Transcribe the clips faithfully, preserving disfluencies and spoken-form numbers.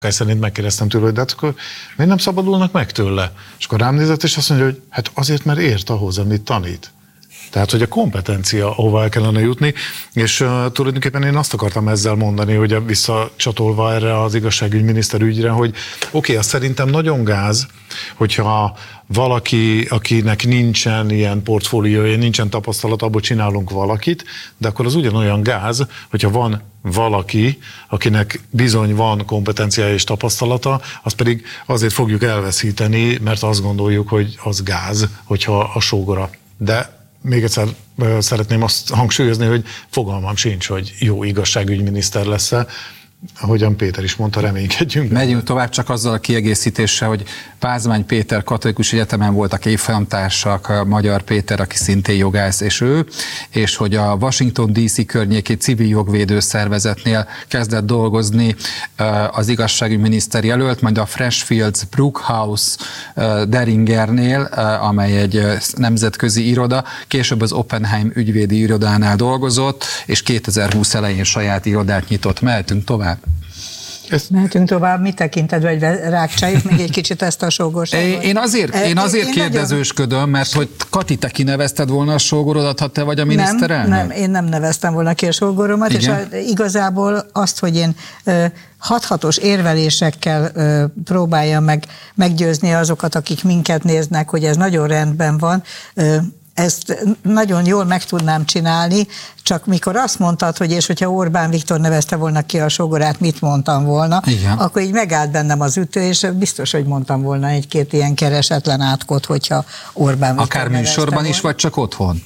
szerint megkérdeztem tőle, hogy de akkor miért nem szabadulnak meg tőle? És akkor rám nézett, és azt mondja, hogy hát azért, mert ért ahhoz, amit tanít. Tehát, hogy a kompetencia, ahová el kellene jutni, és uh, tulajdonképpen én azt akartam ezzel mondani, hogy visszacsatolva erre az igazságügyminiszter ügyre, hogy oké, okay, azt szerintem nagyon gáz, hogyha valaki, akinek nincsen ilyen portfóliója, nincsen tapasztalat, abból csinálunk valakit, de akkor az ugyanolyan gáz, hogyha van valaki, akinek bizony van kompetenciája és tapasztalata, azt pedig azért fogjuk elveszíteni, mert azt gondoljuk, hogy az gáz, hogyha a sógora. De még egyszer szeretném azt hangsúlyozni, hogy fogalmam sincs, hogy jó igazságügyminiszter lesz-e. Ahogyan Péter is mondta, reménykedjünk. Megyünk tovább csak azzal a kiegészítéssel, hogy Pázmány Péter katolikus egyetemen voltak évfolyamtársak, Magyar Péter, aki szintén jogász, és ő, és hogy a Washington dé cé környéki civil jogvédő szervezetnél kezdett dolgozni az igazságügyminiszter jelölt, majd a Freshfields Brookhouse Deringernél, amely egy nemzetközi iroda, később az Oppenheim ügyvédi irodánál dolgozott, és kétezer-húsz elején saját irodát nyitott. Mehetünk tovább. Ezt... Mehetünk tovább, mit tekintetben, hogy rákcsáljuk még egy kicsit ezt a sógorságot? Én azért, én azért én kérdezősködöm, nagyon... mert hogy Kati, te kinevezted volna a sógorodat, ha te vagy a miniszterelnök? Nem, nem, én nem neveztem volna ki a sógoromat, igen? És a, igazából azt, hogy én ö, hathatos érvelésekkel ö, próbáljam meg meggyőzni azokat, akik minket néznek, hogy ez nagyon rendben van, ö, ezt nagyon jól meg tudnám csinálni, csak mikor azt mondtad, hogy és hogyha Orbán Viktor nevezte volna ki a sógorát, mit mondtam volna, igen, akkor így megállt bennem az ütő, és biztos, hogy mondtam volna egy-két ilyen keresetlen átkot, hogyha Orbán Viktor akár műsorban volna. Is, vagy csak otthon?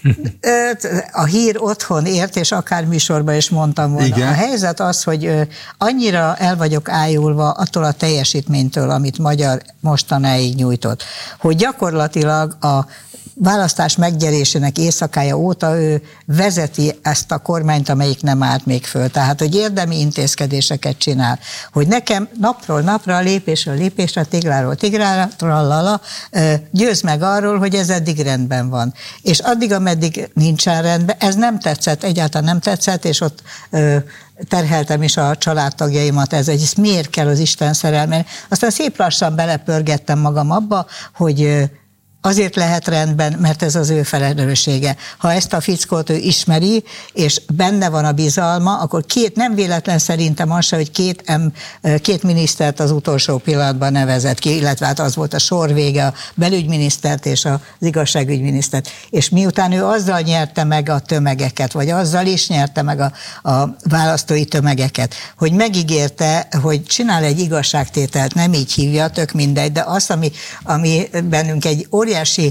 A hír otthon ért, és akár műsorban is mondtam volna. Igen. A helyzet az, hogy annyira el vagyok ájulva attól a teljesítménytől, amit Magyar mostanáig nyújtott, hogy gyakorlatilag a választás megnyerésének éjszakája óta ő vezeti ezt a kormányt, amelyik nem állt még föl. Tehát, hogy érdemi intézkedéseket csinál. Hogy nekem napról napra, lépésről lépésre, tigláról tigrára, trallala, győz meg arról, hogy ez eddig rendben van. És addig, ameddig nincsen rendben, ez nem tetszett, egyáltalán nem tetszett, és ott terheltem is a családtagjaimat, ez egy, miért kell az Isten szerelme. Aztán szép lassan belepörgettem magam abba, hogy azért lehet rendben, mert ez az ő felelőssége. Ha ezt a fickót ő ismeri, és benne van a bizalma, akkor két, nem véletlen szerintem az se, hogy két, em, két minisztert az utolsó pillanatban nevezett ki, illetve hát az volt a sor vége, a belügyminisztert és az igazságügyminisztert. És miután ő azzal nyerte meg a tömegeket, vagy azzal is nyerte meg a, a választói tömegeket, hogy megígérte, hogy csinál egy igazságtételt, nem így hívja, tök mindegy, de azt, ami, ami bennünk egy óriási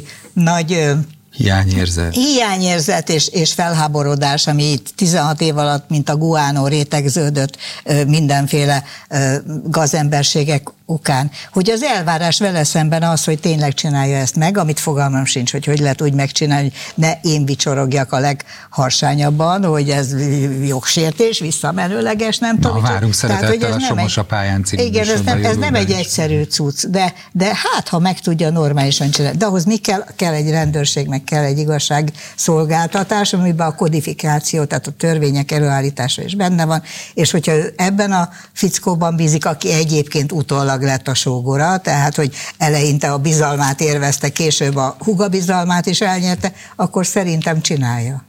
nagy hiányérzet, hiányérzet és, és felháborodás, ami itt tizenhat év alatt, mint a guánó rétegződött mindenféle gazemberségek okán, hogy az elvárás vele szemben az, hogy tényleg csinálja ezt meg, amit fogalmam sincs, hogy hogy lehet úgy megcsinálni, hogy ne én vicsorogjak a legharsányabban, hogy ez jogsértés, visszamenőleges, nem tudom. Na, várunk szeretettel a Somos a pályán című. Igen, ez nem, ez nem egy egyszerű cucc, de, de hát, ha meg tudja normálisan csinálni. De ahhoz mi kell? Kell egy rendőrség, meg kell egy igazságszolgáltatás, amiben a kodifikáció, tehát a törvények előállítása is benne van, és hogyha ő ebben a fickóban bízik, aki egyébként utólag lett a sógora, tehát, hogy eleinte a bizalmát érvezte, később a húga bizalmát is elnyerte, akkor szerintem csinálja.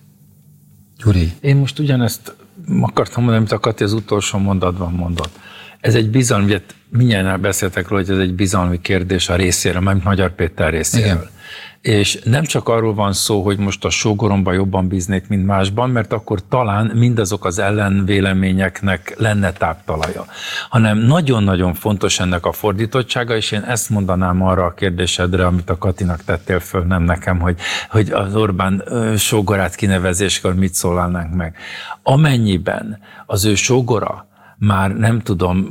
Gyuri. Én most ugyanezt akartam mondani, amit a Kati az utolsó mondatban mondott. Ez egy bizalmi, ugye mindjárt beszéltek róla, hogy ez egy bizalmi kérdés a részéről, mert Magyar Péter részéről. Igen. És nem csak arról van szó, hogy most a sógoromban jobban bíznék, mint másban, mert akkor talán mindazok az ellenvéleményeknek lenne táptalaja, hanem nagyon-nagyon fontos ennek a fordítottsága, és én ezt mondanám arra a kérdésedre, amit a Katinak tettél föl, nem nekem, hogy, hogy az Orbán sógorát kinevezéskor mit szólalnánk meg. Amennyiben az ő sógora már nem tudom,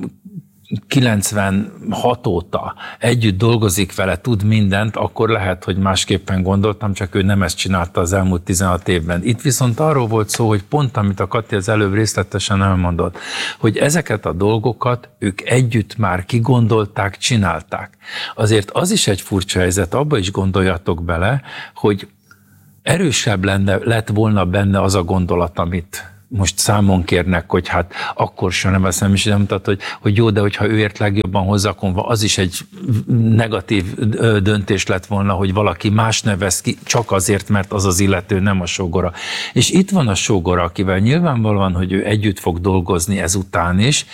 kilencvenhat óta együtt dolgozik vele, tud mindent, akkor lehet, hogy másképpen gondoltam, csak ő nem ezt csinálta az elmúlt tizenhat évben. Itt viszont arról volt szó, hogy pont amit a Kati az előbb részletesen elmondott, hogy ezeket a dolgokat ők együtt már kigondolták, csinálták. Azért az is egy furcsa helyzet, abba is gondoljatok bele, hogy erősebb lenne, lett volna benne az a gondolat, amit most számon kérnek, hogy hát akkor sem nem veszem, és nem mutat, hogy, hogy jó, de hogyha ő ért legjobban hozzá, akkor az is egy negatív döntés lett volna, hogy valaki más nevez ki, csak azért, mert az az illető, nem a sógora. És itt van a sógora, akivel nyilvánvalóan, hogy ő együtt fog dolgozni ezután is,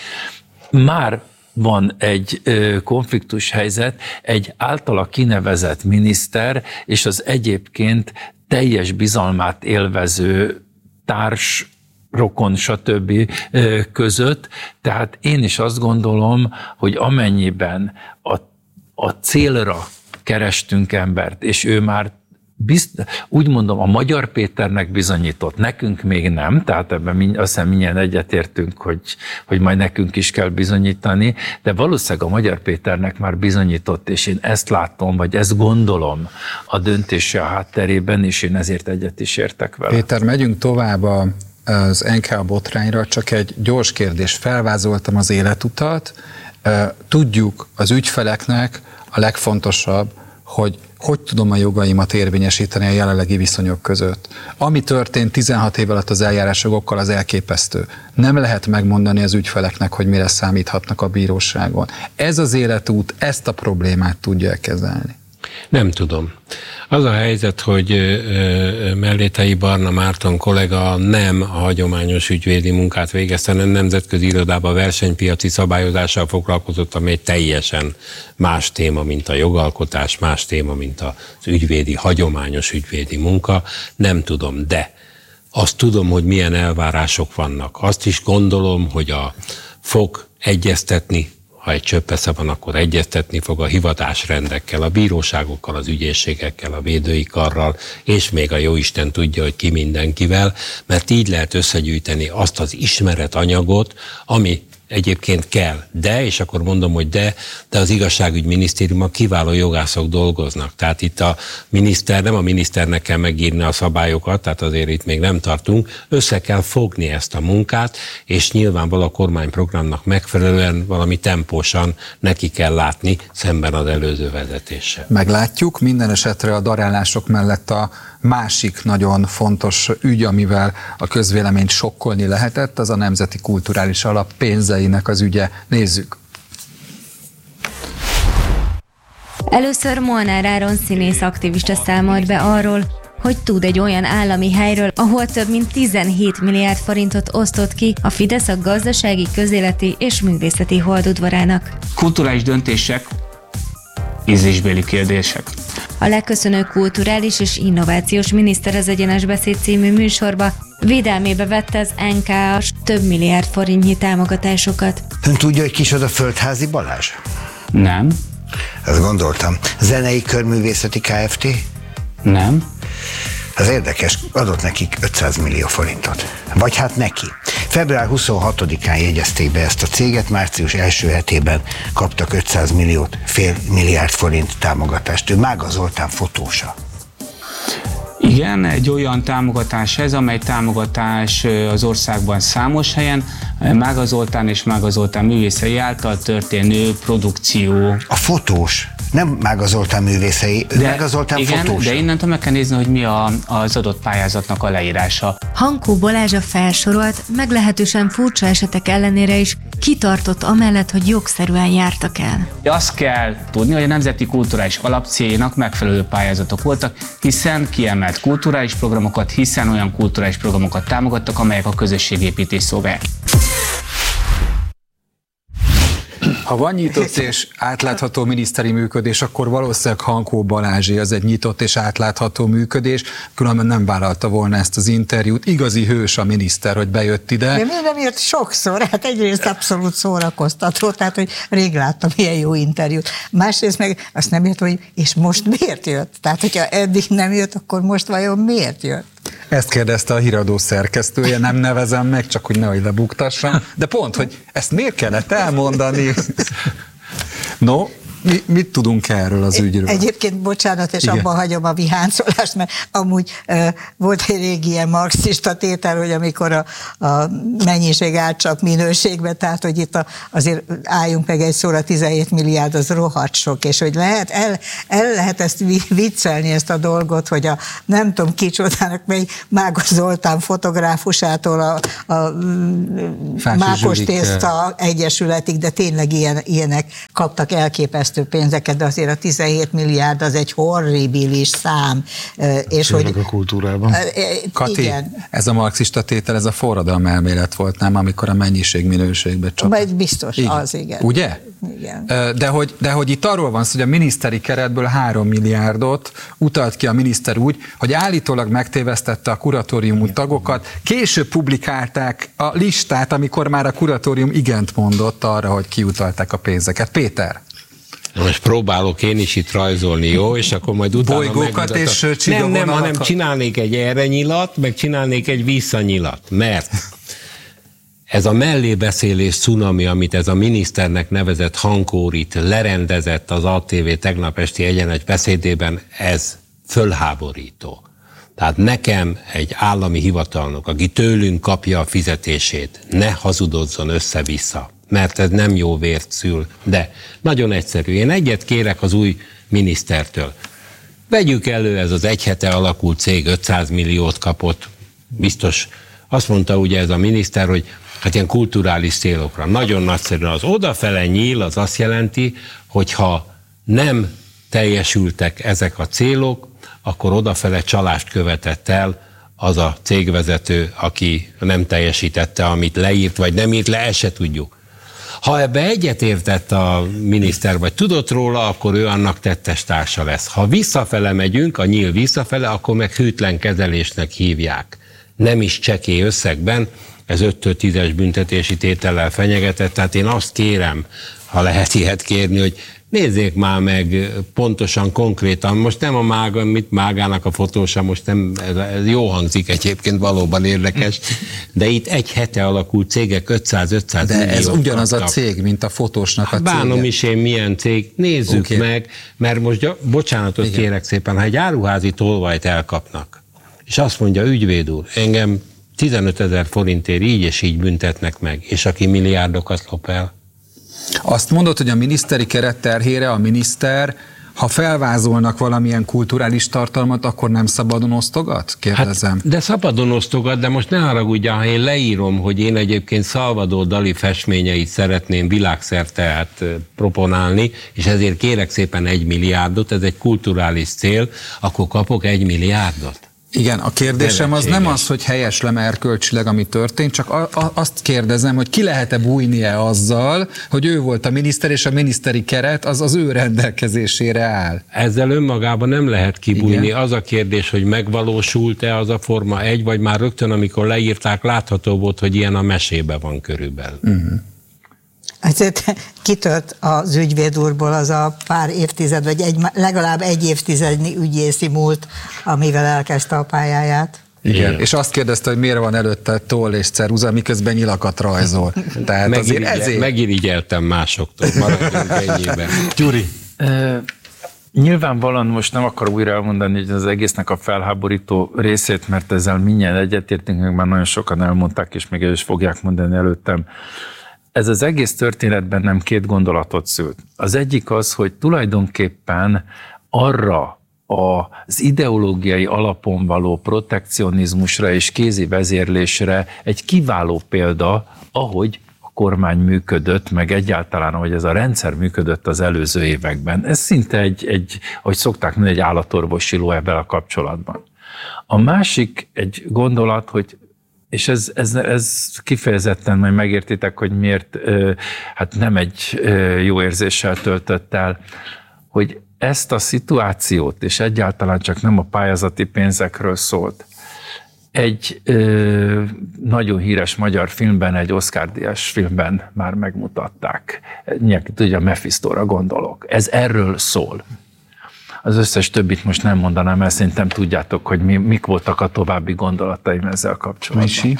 már van egy ö, konfliktus helyzet, egy általa kinevezett miniszter, és az egyébként teljes bizalmát élvező társ, rokon, stb. Között. Tehát én is azt gondolom, hogy amennyiben a, a célra kerestünk embert, és ő már bizt, úgy mondom, a Magyar Péternek bizonyított, nekünk még nem, tehát ebben azt hiszem mindjárt egyetértünk, hogy, hogy majd nekünk is kell bizonyítani, de valószínűleg a Magyar Péternek már bizonyított, és én ezt látom, vagy ezt gondolom a döntése a hátterében, és én ezért egyet is értek vele. Péter, megyünk tovább az en ká botrányra, csak egy gyors kérdés. Felvázoltam az életutat, tudjuk az ügyfeleknek a legfontosabb, hogy hogy tudom a jogaimat érvényesíteni a jelenlegi viszonyok között. Ami történt tizenhat év alatt az eljárásjogokkal, az elképesztő. Nem lehet megmondani az ügyfeleknek, hogy mire számíthatnak a bíróságon. Ez az életút ezt a problémát tudja kezelni. Nem tudom. Az a helyzet, hogy Mellétei Barna Márton kollega nem a hagyományos ügyvédi munkát végezte, hanem nemzetközi irodában versenypiaci szabályozással foglalkozott, ami egy teljesen más téma, mint a jogalkotás, más téma, mint az ügyvédi, hagyományos ügyvédi munka. Nem tudom, de azt tudom, hogy milyen elvárások vannak. Azt is gondolom, hogy a fog egyeztetni, ha egy csöppesze van, akkor egyeztetni fog a hivatásrendekkel, a bíróságokkal, az ügyészségekkel, a védői karral, és még a jóisten tudja, hogy ki mindenkivel, mert így lehet összegyűjteni azt az ismeretanyagot, ami egyébként kell, de, és akkor mondom, hogy de, de az igazságügyminisztériumban kiváló jogászok dolgoznak. Tehát itt a miniszter, nem a miniszternek kell megírni a szabályokat, tehát azért itt még nem tartunk, össze kell fogni ezt a munkát, és nyilvánvalóan a kormányprogramnak megfelelően valami tempósan neki kell látni szemben az előző vezetéssel. Meglátjuk, minden esetre a darálások mellett a másik nagyon fontos ügy, amivel a közvéleményt sokkolni lehetett, az a Nemzeti Kulturális Alap pénzeinek az ügye. Nézzük! Először Molnár Áron színész aktivista számolt be arról, hogy tud egy olyan állami helyről, ahol több mint tizenhét milliárd forintot osztott ki a Fidesz a gazdasági, közéleti és művészeti holdudvarának. Kulturális döntések, ízlésbéli kérdések. A legköszönő kulturális és innovációs miniszter az Egyenes Beszéd című műsorba védelmébe vette az en ká-as több milliárd forintnyi támogatásokat. Ön tudja, hogy kicsoda Földházi Balázs? Nem. Ezt gondoltam. Zenei Körművészeti Kft? Nem. Az érdekes, adott nekik ötszáz millió forintot. Vagy hát neki. február huszonhatodikán jegyezték be ezt a céget, március első hetében kaptak ötszáz milliót, fél milliárd forint támogatást. Ő Mága Zoltán fotósa. Igen, egy olyan támogatás ez, amely támogatás az országban számos helyen, Mága Zoltán és Mága Zoltán művészei által történő produkció. A fotós, nem Mága Zoltán művészei, de, Mága Zoltán igen, fotósa. De innentől meg kell nézni, hogy mi a, az adott pályázatnak a leírása. Hankó Balázs a felsorolt, meglehetősen furcsa esetek ellenére is kitartott amellett, hogy jogszerűen jártak el. Azt kell tudni, hogy a Nemzeti Kulturális Alap céljának megfelelő pályázatok voltak, hiszen kiemelt kulturális programokat, hiszen olyan kulturális programokat támogattak, amelyek a közösségépítést szolgálják. Ha van nyitott és átlátható miniszteri működés, akkor valószínűleg Hankó Balázsé az egy nyitott és átlátható működés, különben nem vállalta volna ezt az interjút. Igazi hős a miniszter, hogy bejött ide. De miért nem jött sokszor? Hát egyrészt abszolút szórakoztató, tehát hogy rég láttam ilyen jó interjút. Másrészt meg azt nem jött, hogy és most miért jött? Tehát, hogyha eddig nem jött, akkor most vajon miért jött? Ezt kérdezte a híradó szerkesztője, nem nevezem meg, csak hogy nehogy lebuktassam, de pont, hogy ezt miért kellett elmondani? No, Mi, mit tudunk erről az ügyről? Egyébként, bocsánat, és Igen. abban hagyom a viháncolást, mert amúgy uh, volt egy régi ilyen marxista tétel, hogy amikor a, a mennyiség állt csak minőségbe, tehát hogy itt a, azért álljunk meg egy szóra, tizenhét milliárd az rohadt sok, és hogy lehet, el, el lehet ezt viccelni, ezt a dolgot, hogy a nem tudom kicsodának, melyik Mágos Zoltán fotográfusától a, a Mákos Tészta Egyesületig, de tényleg ilyen, ilyenek kaptak elképesztő pénzeket, de azért a tizenhét milliárd az egy horribilis szám. És főleg hogy, a kultúrában. Kati, igen. ez a marxista tétel, ez a forradalmi elmélet volt, nem? Amikor a mennyiség minőségbe csap. Majd biztos, igen. az igen. Ugye? Igen. De hogy, de hogy itt arról van szó, hogy a miniszteri keretből három milliárdot utalt ki a miniszter úgy, hogy állítólag megtévesztette a kuratóriumú tagokat, később publikálták a listát, amikor már a kuratórium igent mondott arra, hogy kiutalták a pénzeket. Péter? Most próbálok én is itt rajzolni, jó? És akkor majd utána bolygókat és Nem, nem, hanem csinálnék egy erre nyilat, meg csinálnék egy visszanyilat, mert ez a mellébeszélés cunami, amit ez a miniszternek nevezett Hankó itt lerendezett az á té vé tegnap esti egyenes beszédében, ez fölháborító. Tehát nekem egy állami hivatalnok, aki tőlünk kapja a fizetését, ne hazudozzon össze-vissza, mert ez nem jó vért szül. De nagyon egyszerű. Én egyet kérek az új minisztertől. Vegyük elő, ez az egy hete alakult cég ötszáz milliót kapott. Biztos azt mondta ugye ez a miniszter, hogy hát ilyen kulturális célokra. Nagyon nagyszerűen az odafele nyíl, az azt jelenti, hogyha nem teljesültek ezek a célok, akkor odafele csalást követett el az a cégvezető, aki nem teljesítette, amit leírt, vagy nem írt le, ezt se tudjuk. Ha ebbe egyetértett a miniszter, vagy tudott róla, akkor ő annak tettestársa lesz. Ha visszafele megyünk, a nyíl visszafele, akkor meg hűtlen kezelésnek hívják. Nem is csekély összegben, ez öttől tízes büntetési tétellel fenyegetett, tehát én azt kérem, ha lehet ilyet kérni, hogy nézzék már meg pontosan, konkrétan, most nem a mága, mit mágának a fotósa, most nem, ez jó hangzik egyébként, valóban érdekes, de itt egy hete alakult cégek ötszáz-ötszáz De milliót ez ugyanaz kaptak. A cég, mint a fotósnak a cége. Bánom is én milyen cég, nézzük okay. meg, mert most bocsánatot Igen. kérek szépen, ha egy áruházi tolvajt elkapnak, és azt mondja, ügyvéd úr, engem tizenötezer forintért így és így büntetnek meg, és aki milliárdokat lop el. Azt mondod, hogy a miniszteri keret terhére a miniszter, ha felvázolnak valamilyen kulturális tartalmat, akkor nem szabadon osztogat? Kérdezem. Hát, de szabadon osztogat, de most ne haragudjál, ha én leírom, hogy én egyébként Salvador Dali festményeit szeretném világszerte hát proponálni, és ezért kérek szépen egy milliárdot, ez egy kulturális cél, akkor kapok egy milliárdot. Igen, a kérdésem az nem az, hogy helyes-e erkölcsileg, ami történt, csak a, a, azt kérdezem, hogy ki lehet-e bújni-e azzal, hogy ő volt a miniszter, és a miniszteri keret az az ő rendelkezésére áll. Ezzel önmagában nem lehet kibújni. Igen. Az a kérdés, hogy megvalósult-e az a forma egy, vagy már rögtön, amikor leírták, látható volt, hogy ilyen a mesébe van körülbelül. Uh-huh. Ezért kitört az ügyvéd úrból az a pár évtized, vagy egy, legalább egy évtizednyi ügyészi múlt, amivel elkezdte a pályáját. Igen. Igen. És azt kérdezte, hogy miért van előtte toll és ceruza, miközben nyilakat rajzol. Tehát Megirigyel, azért ezért... Megirigyeltem másoktól, maradjunk ennyiben. Gyuri. E, nyilvánvalóan most nem akar újra elmondani hogy az egésznek a felháborító részét, mert ezzel mindjárt egyetértünk, meg már nagyon sokan elmondták, és még el is fogják mondani előttem. Ez az egész történetben nem két gondolatot szült. Az egyik az, hogy tulajdonképpen arra az ideológiai alapon való protekcionizmusra és kézi vezérlésre egy kiváló példa, ahogy a kormány működött, meg egyáltalán, ahogy ez a rendszer működött az előző években. Ez szinte egy, egy ahogy szokták mondani, egy állatorvosi ló ebben a kapcsolatban. A másik egy gondolat, hogy és ez, ez, ez kifejezetten majd megértitek, hogy miért hát nem egy jó érzéssel töltött el, hogy ezt a szituációt, és egyáltalán csak nem a pályázati pénzekről szólt, egy ö, nagyon híres magyar filmben, egy Oscar-díjas filmben már megmutatták. Nyilván tudja, Mephistóra gondolok. Ez erről szól. Az összes többit most nem mondanám, mert szerintem tudjátok, hogy mi, mik voltak a további gondolataim ezzel kapcsolatban. Misi?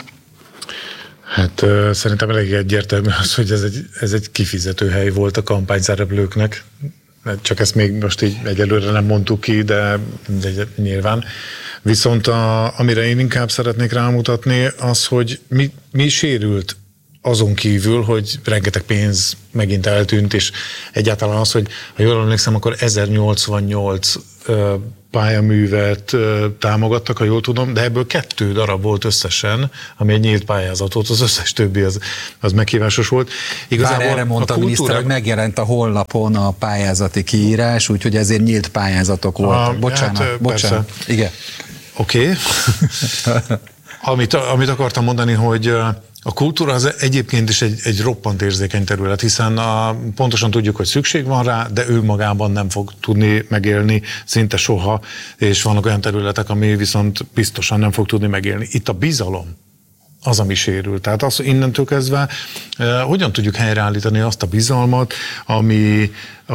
Hát uh, szerintem elég egyértelmű az, hogy ez egy, ez egy kifizető hely volt a kampányszereplőknek. csak ezt még most így egyelőre nem mondtuk ki, de, de nyilván. Viszont a, amire én inkább szeretnék rámutatni, az, hogy mi, mi sérült azon kívül, hogy rengeteg pénz megint eltűnt, és egyáltalán az, hogy ha jól emlékszem, akkor ezernyolcvannyolc ö, pályaművet ö, támogattak, ha jól tudom, de ebből kettő darab volt összesen, ami egy nyílt pályázat volt, az összes többi az, az meghívásos volt. Igazából Bár erre mondta a, a miniszter, hogy megjelent a honlapon a pályázati kiírás, úgyhogy ezért nyílt pályázatok voltak. Bocsánat, hát, bocsánat. Persze. Igen. Oké. Okay. amit, amit akartam mondani, hogy a kultúra az egyébként is egy, egy roppant érzékeny terület, hiszen a, pontosan tudjuk, hogy szükség van rá, de ő magában nem fog tudni megélni szinte soha, és vannak olyan területek, ami viszont biztosan nem fog tudni megélni. Itt a bizalom az, ami sérül. Tehát az, innentől kezdve eh, hogyan tudjuk helyreállítani azt a bizalmat, ami,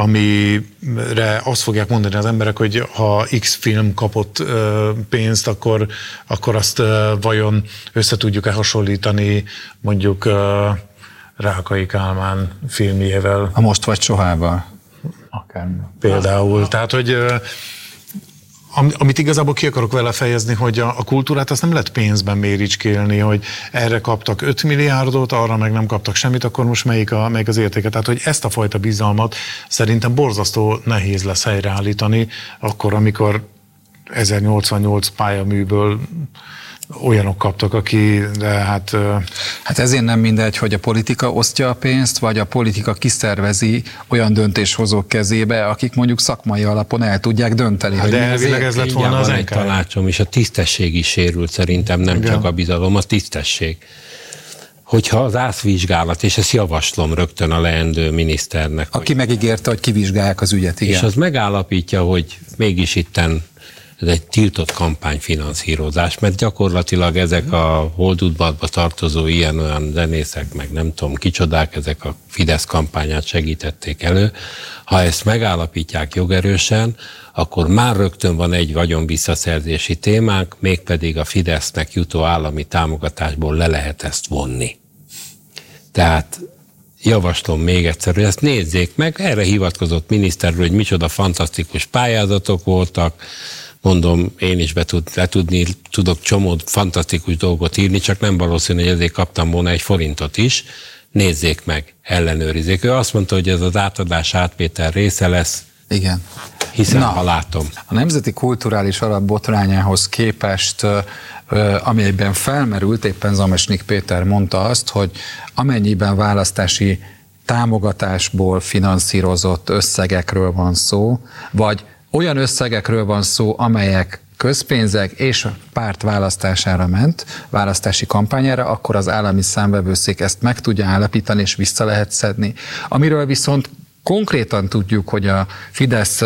amire azt fogják mondani az emberek, hogy ha X film kapott eh, pénzt, akkor, akkor azt eh, vajon össze tudjuk-e hasonlítani mondjuk eh, Rákai Kálmán filmjével. A Most vagy sohával. Akár. Például. Tehát, hogy eh, amit igazából ki akarok vele fejezni, hogy a, a kultúrát azt nem lehet pénzben méricskélni, hogy erre kaptak öt milliárdot, arra meg nem kaptak semmit, akkor most melyik, a, melyik az értéke. Tehát, hogy ezt a fajta bizalmat szerintem borzasztó nehéz lesz helyreállítani, akkor, amikor ezernyolcvannyolc pályaműből olyanok kaptak, aki, de hát... Hát ezért nem mindegy, hogy a politika osztja a pénzt, vagy a politika kiszervezi olyan döntéshozók kezébe, akik mondjuk szakmai alapon el tudják dönteni. Hát de elvileg ez lett volna az egy tanácsom, és a tisztesség is sérült szerintem, nem Igen. csak a bizalom, a tisztesség. Hogyha az átvizsgálat, és ezt javaslom rögtön a leendő miniszternek. Aki hogy, megígérte, hogy kivizsgálják az ügyet, igen. És az megállapítja, hogy mégis itten ez egy tiltott kampányfinanszírozás, mert gyakorlatilag ezek a holdudvarba tartozó ilyen-olyan zenészek, meg nem tudom kicsodák, ezek a Fidesz kampányát segítették elő. Ha ezt megállapítják jogerősen, akkor már rögtön van egy vagyonvisszaszerzési témánk, mégpedig a Fidesznek jutó állami támogatásból le lehet ezt vonni. Tehát javaslom még egyszer, hogy ezt nézzék meg, erre hivatkozott miniszterről, hogy micsoda fantasztikus pályázatok voltak. Mondom, én is be tud, le tudni, tudok csomó fantasztikus dolgot írni, csak nem valószínű, hogy ezért kaptam volna egy forintot is. Nézzék meg, ellenőrizzék. Ő azt mondta, hogy ez az átadás átvétel része lesz. Igen. Hiszen, Na, ha látom. A Nemzeti Kulturális Alap botrányához képest, amelyben felmerült, éppen Zamesnik Péter mondta azt, hogy amennyiben választási támogatásból finanszírozott összegekről van szó, vagy olyan összegekről van szó, amelyek közpénzek és a párt választására ment, választási kampányára, akkor az állami számvevőszék ezt meg tudja állapítani és vissza lehet szedni. Amiről viszont konkrétan tudjuk, hogy a Fidesz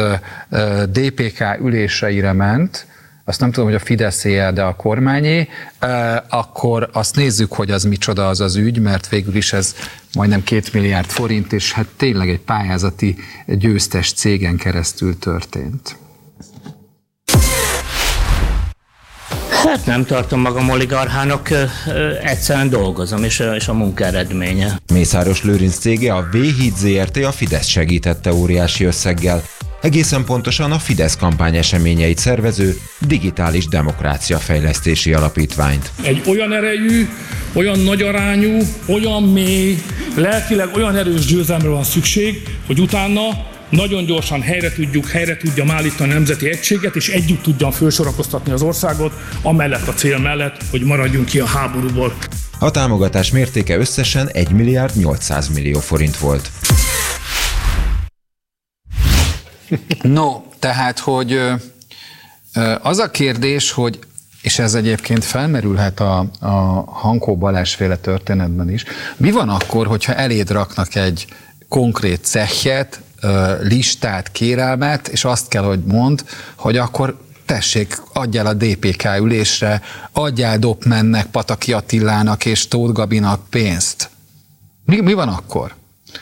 dé pé ká üléseire ment, azt nem tudom, hogy a Fideszé, de a kormányé, akkor azt nézzük, hogy az micsoda az az ügy, mert végül is ez majdnem két milliárd forint, és hát tényleg egy pályázati győztes cégen keresztül történt. Hát nem tartom magam oligarchának, egyszerűen dolgozom, és a, és a munka eredménye. Mészáros Lőrinc cége, a V-Híd Zrt. A Fidesz segítette óriási összeggel. Egészen pontosan a Fidesz kampány eseményeit szervező Digitális Demokrácia Fejlesztési Alapítványt. Egy olyan erejű, olyan nagy arányú, olyan mély, lelkileg olyan erős győzelemre van szükség, hogy utána nagyon gyorsan helyre tudjuk, helyre tudjam állítani a nemzeti egységet, és együtt tudjam felsorakoztatni az országot, amellett a cél mellett, hogy maradjunk ki a háborúból. A támogatás mértéke összesen egy milliárd nyolcszáz millió forint volt. No, tehát, hogy az a kérdés, hogy, és ez egyébként felmerülhet a, a Hankó Balázsféle történetben is, mi van akkor, hogyha eléd raknak egy konkrét cehjet, listát, kérelmet, és azt kell, hogy mondd, hogy akkor tessék, adjál a dé pé ká ülésre, adjál Doppmannek, Pataki Attilának és Tóth Gabinak pénzt. Mi, mi van akkor?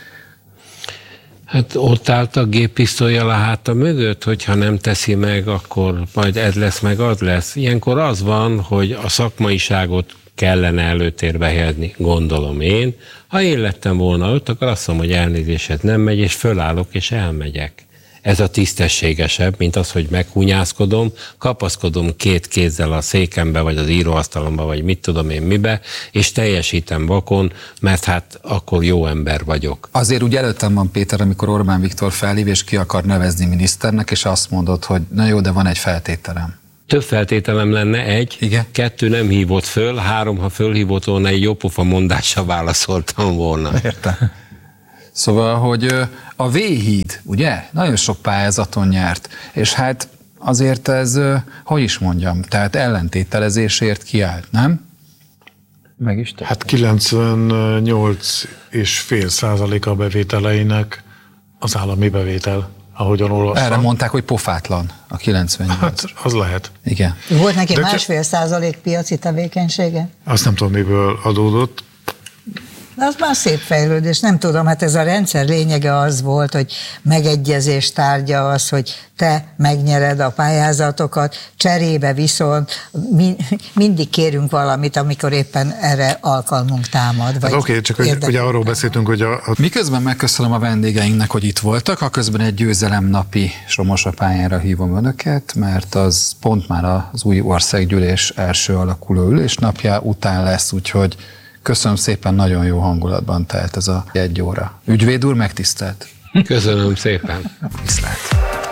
Hát ott állt a géppisztollyal a háta mögött, hogyha nem teszi meg, akkor majd ez lesz, meg az lesz. Ilyenkor az van, hogy a szakmaiságot kellene előtérbe helyezni, gondolom én. Ha én lettem volna ott, akkor azt mondom, hogy elnézésed nem megy, és fölállok, és elmegyek. Ez a tisztességesebb, mint az, hogy meghunyászkodom, kapaszkodom két kézzel a székembe, vagy az íróasztalomba, vagy mit tudom én mibe, és teljesítem vakon, mert hát akkor jó ember vagyok. Azért úgy előttem van, Péter, amikor Orbán Viktor felhív, és ki akar nevezni miniszternek, és azt mondod, hogy na jó, de van egy feltételem. Több feltételem lenne, egy, igen? Kettő nem hívott föl, három, ha fölhívott volna, egy jópofa mondással válaszoltam volna. Értem. Szóval, hogy a V-híd, ugye, nagyon sok pályázaton nyert, és hát azért ez, hogy is mondjam, tehát ellentételezésért kiállt, nem? Meg is te. Hát kilencvennyolc egész öt százaléka a bevételeinek az állami bevétel, ahogyan olvastam. Erre mondták, hogy pofátlan a kilencvennyolc. Hát az lehet. Igen. Volt neki De másfél százalék piaci tevékenysége? Azt nem tudom, miből adódott. De az már szép fejlődés, nem tudom, hát ez a rendszer lényege az volt, hogy megegyezés tárgya az, hogy te megnyered a pályázatokat, cserébe viszont mi, mindig kérünk valamit, amikor éppen erre alkalmunk támad. Hát oké, okay, csak hogy, ugye arról beszéltünk, hogy a, a... Miközben megköszönöm a vendégeinknek, hogy itt voltak, a közben egy győzelemnapi Somosa pályára hívom önöket, mert az pont már az új országgyűlés első alakuló ülésnapja után lesz, úgyhogy köszönöm szépen, nagyon jó hangulatban telt ez a egy óra. Ügyvéd úr, megtisztelt. Köszönöm szépen. Viszlát.